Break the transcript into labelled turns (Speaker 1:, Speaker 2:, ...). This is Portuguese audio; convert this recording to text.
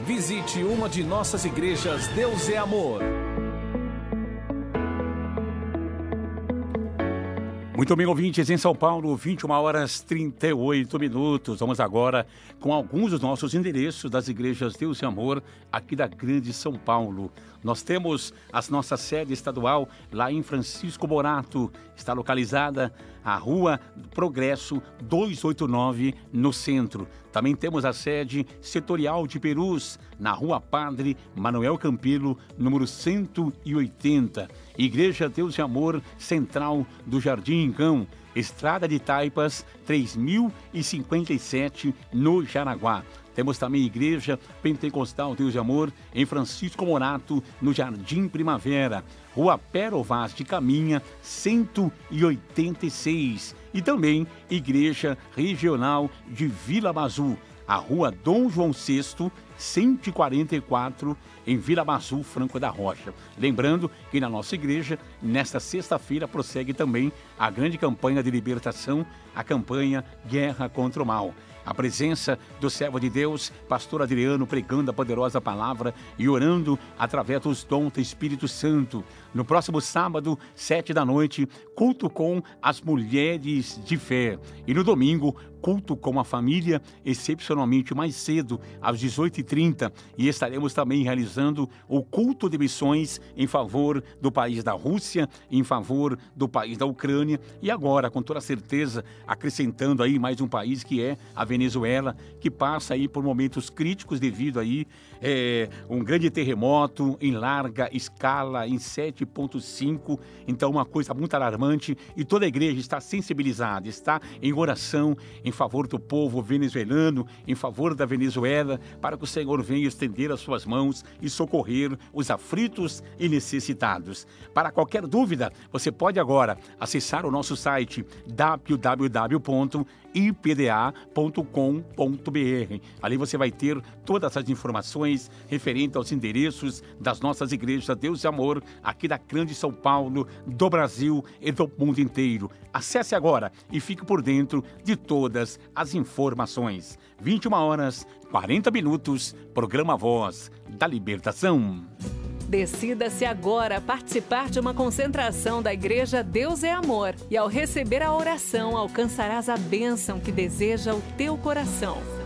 Speaker 1: Visite uma de nossas igrejas Deus é Amor.
Speaker 2: Muito bem, ouvintes, em São Paulo, 21h38. Vamos agora com alguns dos nossos endereços das igrejas Deus e Amor aqui da Grande São Paulo. Nós temos a nossa sede estadual lá em Francisco Morato. Está localizada a Rua Progresso 289, no centro. Também temos a sede setorial de Perus, na Rua Padre Manuel Campelo, número 180. Igreja Deus e Amor Central do Jardim Incão, Estrada de Taipas, 3057, no Jaraguá. Temos também a Igreja Pentecostal Deus e Amor em Francisco Morato, no Jardim Primavera, Rua Pero Vaz de Caminha, 186. E também Igreja Regional de Vila Mazu, a Rua Dom João VI, 144, em Vila Mazu, Franco da Rocha. Lembrando que na nossa igreja, nesta sexta-feira, prossegue também a grande campanha de libertação, a campanha Guerra contra o Mal. A presença do servo de Deus, pastor Adriano, pregando a poderosa palavra e orando através dos dons do Espírito Santo. No próximo sábado, 7h, culto com as mulheres de fé. E no domingo, culto com a família, excepcionalmente mais cedo, às 18h30. E estaremos também realizando o culto de missões em favor do país da Rússia, em favor do país da Ucrânia. E agora, com toda certeza, acrescentando aí mais um país que é a Venezuela, que passa aí por momentos críticos devido aí um grande terremoto em larga escala, em 7,5. Então, uma coisa muito alarmante, e toda a igreja está sensibilizada, está em oração em favor do povo venezuelano, em favor da Venezuela, para que o Senhor venha estender as suas mãos e socorrer os aflitos e necessitados. Para qualquer dúvida, você pode agora acessar o nosso site www.ipda.com.br. Ali você vai ter todas as informações referentes aos endereços das nossas igrejas Deus e Amor, aqui da Grande São Paulo, do Brasil e do mundo inteiro. Acesse agora e fique por dentro de todas as informações. 21h40, programa Voz da Libertação.
Speaker 3: Decida-se agora participar de uma concentração da Igreja Deus é Amor. E ao receber a oração, alcançarás a bênção que deseja o teu coração.